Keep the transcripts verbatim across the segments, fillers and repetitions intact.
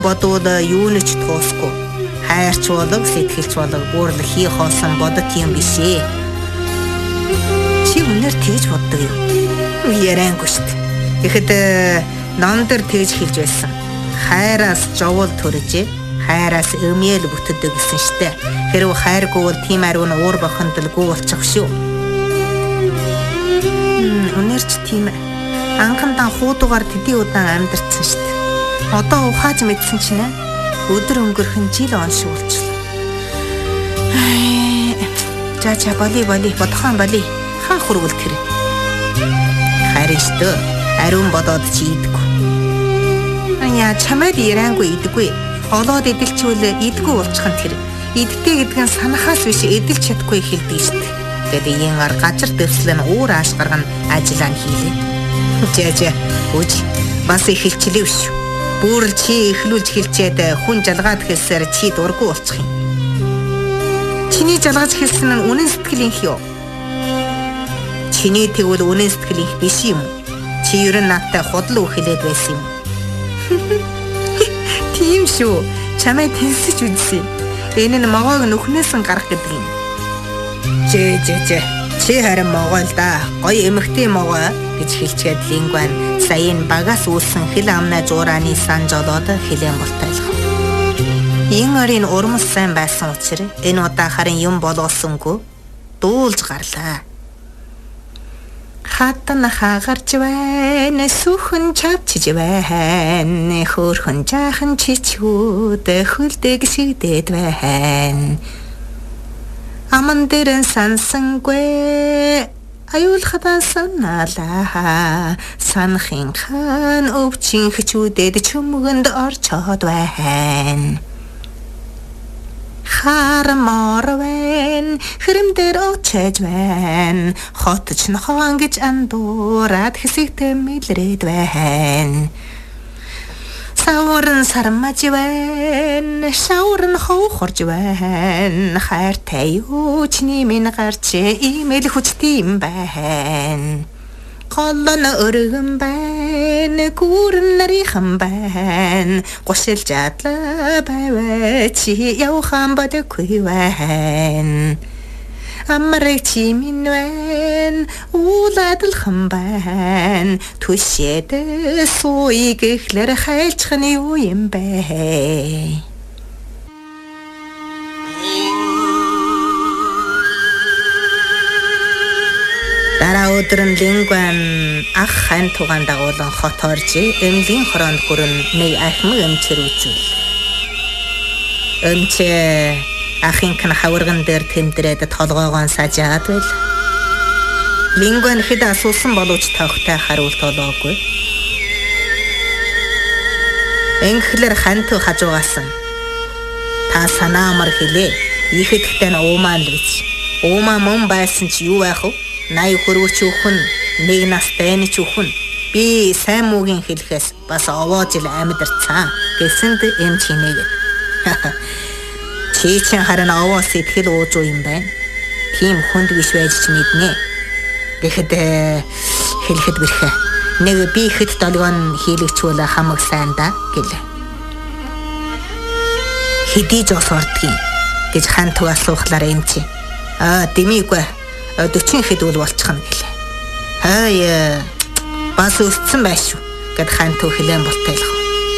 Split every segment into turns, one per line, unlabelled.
бодвол юу нэг ч туусгүй. Хайрч болог, сэтгэлч болог бүр л хий хоосон бодот юм биш ээ. Чи үнээр тэгж боддог юу? Яриангүй шүү дээ. Тэгэхэд ном дээр тэгж хэлж байсан. Хайраас жовол төрөж, хайраас өмөл бүтдэг гэсэн штэ. Хэрв хайргүй бол тийм ариун уур бохондолгүй болчих шүү. Үнээр ч тийм анхандаа хуудуугаар тэдий удаан амьдэрсэн штэ. Одоо ухааж мэдсэн чинь өдөр өнгөрөх нь жил он шиг болчихлоо. За за боли боли бодхон боли хаа хургул тэр. Харин шүү дээ. Ариун бодоод чи идэггүй. Аяа чамайг яриангүй идэггүй. Олоод идэлчвэл идэггүй болчих нь тэр. Идтэй гэдэг нь санахаас биш эдэлж чадахгүй хэлдэг шүү дээ. Тэгээд ийнгаар гажар дэвслэн уур ааш гарган ажиллаа хийлээ. Жаа жаа үуч бас эхэлчлээ шүү. Бүрл чи эхлүүлж хэлчээд хүн жалгаад хэлсээр чи дургүй болчих юм. Чиний жалгаж хэлсэн нь үнэн сэтгэлийнх юу? Чиний тэгвэл үнэн сэтгэлийнх биш юм. Чи ер нь надтай худал үхэлээд байсан юм. Тийм шүү. Чамайг тэнсэж үзье. Энэ нь могоог нүхнээс нь гарах гэдэг юм. Жээ жээ жээ. Чи харин могоо л да. Гоё эмэгтэй могоо гэж хэлчихэд лингван саяын багаас үүссэн хэл амнаа жуурааны санж олоод хэлэн болтойлох. Ин орын урмс сайн байсан учраас энэ удаа харин юм болгосонгүй дуулж гарлаа. Хатан хагарч байна, сүхэн чавчж байна, хөөрхөн жаахан чичүүд хөлдөг шигдээд байна. Аман дэрэн сансангүй аюулхадаа санаалаа, санахын хаан өвчин хчүүдэд чөмгөнд орчоод байна. Харамор байна, хэрэмдэр очиж байна, хотч нохоон гэж андуураад хэсэгтээ мэлрээд байна. Саурн сармаж байна, шаурн хоохорж байна, хайртай юу чиний минь гарч имэл хүчтэй юм байна. Голлон өргөн байна, гүрэн нарийнхан байна, гушил жадла байваа чи явхан бодохгүй байна. Амрэг чи минь байна, ууладалхан байна, түшээд сууй гэхлэр хайлчих нь юу юм бэ? Дараа өдөр нь лингван ах хань тугаан дагуулan хот орж эмлийн хороонд хүрэн нэг ахмаг эмчээр үзвэл. Эмчээ ахынхын хаварган дээр тэмдрээд толгоогоо сажаад байл. Лингван хэд асуусан боловч тавхтай хариулт олоогүй. Энхлэр ханту хажуугасан. Та санаамар хэлээ. Ихэдхтэй нь уумаа л гэж. Уумаа мөн байсан ч юу байх вэ? Най хөрвөч өхөн, нэг настай нь ч өхөн. Би сайн муугийн хэлэхээс бас овоож ил амьдарцсан гэсэнд эмч хийнэ. Чи чинь харин овоо сэтгэл ууж уу юм байна. Тийм хүнд биш байж ч мэднэ. Тэгэхэд хэлэхэд бэрхэ. Нэг би хэд долгион хийлэгчүүл хамаг сайн да гэлээ. Хэдий ч ус ордгийн гэж хан туг асуухлаар эмч. Аа дэмийгүй. Дөчийн хэдүүл болчих нь гэлээ. Хаяа бас өсцөн байш шүү гэд ханту хэлэн болтойлох.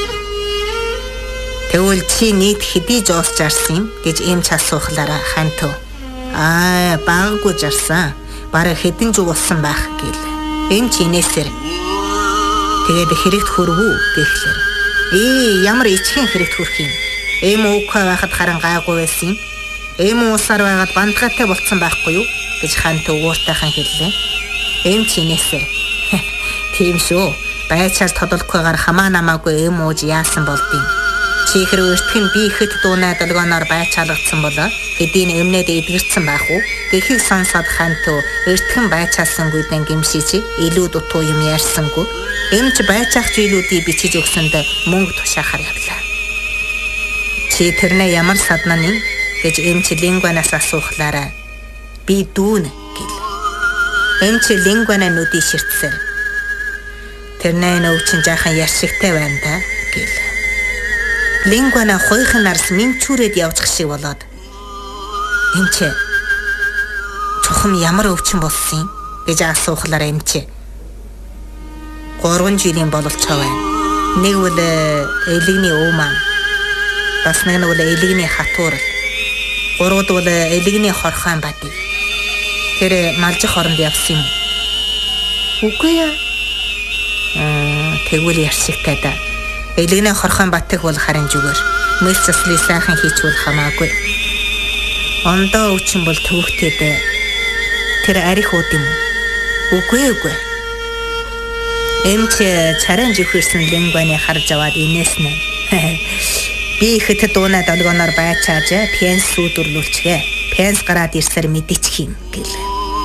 Тэгвэл чи нийт хэдий жоос жарсан юм гэж эмч асуухлаараа ханту аа баггүй жарсан. Бараг хэдэн жиг болсон байх гэлээ. Эмч инээсээр тэгээд хэрэгт хүрвүү гэхлээр ээ ямар ичхэн хэрэгт хүрх юм. Эм үгүй байхад харан гайгүй байсан юм. Эм уусаар байгаад бантгаатай болцсон байхгүй юу гэж ханту ууртайхан хэллээ. Эмч инээсээр тийм шүү. Байцаар тодолгохойгоор хамаа намаагүй эм ууж яасан болдгийг. Чи хэрэг өртгөн би ихэд дуунаа долгоноор байцаалгацсан болоо хэдийн эмнээд эдгэрсэн байх уу? Гэхийг сонсоод ханту өртгөн байцаалсан гүйдэн гимшиж илүү дутуу юм ярьсангүй. Эмч байцаах зүйлүүдийг бичиж өгсөнд мөнгө тушаахаар явлаа. Чи тэрнээ ямар саднаны гэж эмч лингванаас асуухлаараа би дүүн гэл. Эмч лингванаа нүдий ширтсээр тэрнээ нөөчин жаахан яршигтай байна да гэл. Лингвана хойхын нарс минчүүрээд явчих шиг болоод. Эмчээ. Чухам ямар өвчин болсон юм гэж асуухлаар эмчээ. Гурван жилийн бололцоо байна. Нэг бол элэгний ууман. Бас нэг нь бол элэгний хатуурал. Гурвууд бол элэгний хорхон бат. Тэр малжих оронд явсан юм. Үгүй яа. Аа, тэгвэл яршигтай да. Элэгний хорхон батг бол харин зүгээр. Мэл заслыг сайхан хийчүүл хамаагүй. Ондоо өвчин бол төвөгтэй дээ. Тэр арих ууд юм. Үгүй үгүй. Эмч царайн живхэрсэн лингваны харж аваад инээснэ. Би ихэд дуунаа долгоноор байчааж пенс сүйдвэрлүүлчихээ. Пенс гараад ирсээр мэдээчих юм гэл.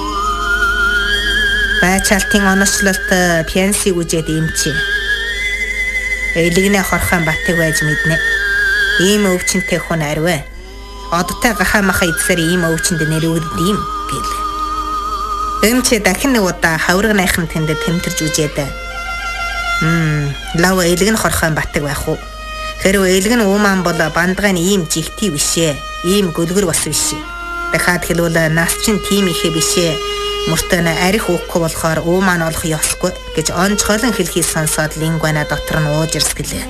Байчаалтын онослолт пенсийг үжээд эмч. Элэгний хорхон батг байж мэднэ. Ийм өвчнөд хүн арвэ. Одтой гахаа маха идсээр ийм өвчнөд нэрвэгдэв юм гэл. Эмч дахин нэг удаа хаврагныхын тэнд тэмтэрж үжээд. Мм, лав элэг нь хорхон батг байх уу? Хэрвээ элэг нь ууман бол бандганы ийм жигтэй бишээ. Ийм гөлгөр бас бишээ. Дахиад хэлвэл нас чинь тийм ихэ бишээ. Мөртөө арих уухгүй болохоор ууман олох ёсгүй гэж онцгойлон хэлхий сонсоод лингвана дотор нь ууж ирсгэлээ.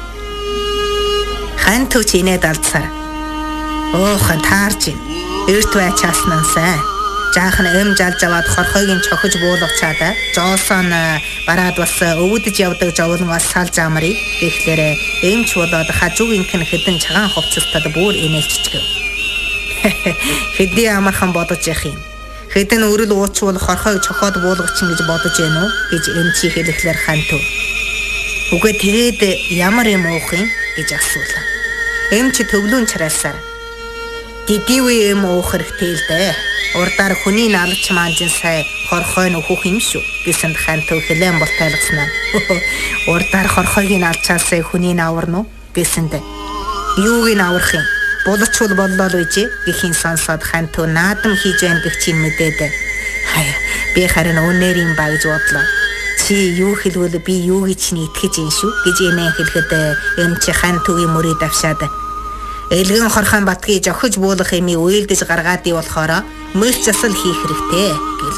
Хан төч инээд алдсаар. Уухан таарч ин. Эрт байчааснансаа. Жаахан эм жалж аваад хорхойг нь чохиж буулгачаад жоосон бараад бас өвдөж явдаг жовлонгоос салж амрыг гэхлээр эмч болоод хажуугийнх нь хэдэн цагаан хувцастад бүр инээлччихв. Хэдий амархан бодож явах юм. Хэдэн өрөл уучвал хорхойг чохоод буулгачин гэж бодож байна уу гэж эмчи хэлэхлээр хантв. Үгүй тэгээд ямар юм уух юм гэж асуулаа. Эмч төвлүүн чараасаар дидиви юм уух хэрэгтэй л дээ. Урдаар хүний налч маанжин сай хорхой нөхөх юм шүү гэсэн хантв хэлэн болтайлгснаа. Урдаар хорхойг нь алчаасаа хүний нааварна уу гэсэнд юуг нь аврах юм? Булчвал боллоо л үжи гэхийн сонсоод хантв наадам хийж байна гэх чинь мэдээд. Хаяа би харин өнөр юм ба гэж бодлоо. Чи юу хэлвэл би юу гэж чинь итгэж юм шүү гэж инээ хэлэхэд эмч хантвгийн мөрийг давшаад элгэн хорхон батгийг жохиж буулгах юмыг уйлдэж гаргаад ий болохоор мөс засал хийх хэрэгтэй гэл.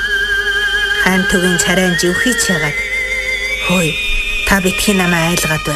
Хантвгийн царайн живхийч ягаад. Хөөе, та битгий намайг айлгаад